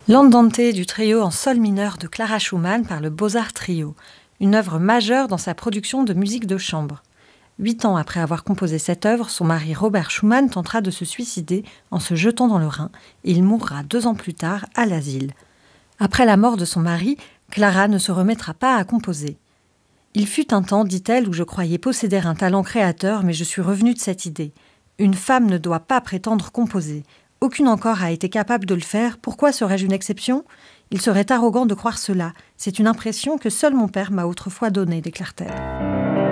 L'Andante du trio en sol mineur de Clara Schumann par le Beaux-Arts Trio, une œuvre majeure dans sa production de musique de chambre. 8 ans après avoir composé cette œuvre, son mari Robert Schumann tentera de se suicider en se jetant dans le Rhin et il mourra 2 ans plus tard à l'asile. Après la mort de son mari, Clara ne se remettra pas à composer. « Il fut un temps, dit-elle, où je croyais posséder un talent créateur, mais je suis revenue de cette idée. Une femme ne doit pas prétendre composer. Aucune encore a été capable de le faire. Pourquoi serais-je une exception ? Il serait arrogant de croire cela. C'est une impression que seul mon père m'a autrefois donnée, déclare-t-elle.